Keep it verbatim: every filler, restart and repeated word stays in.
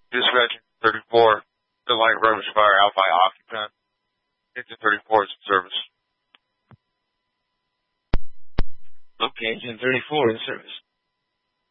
Dispatch thirty-four, the light rubbish fire out by occupant. Engine thirty-four is in service. Okay, Engine thirty-four in service.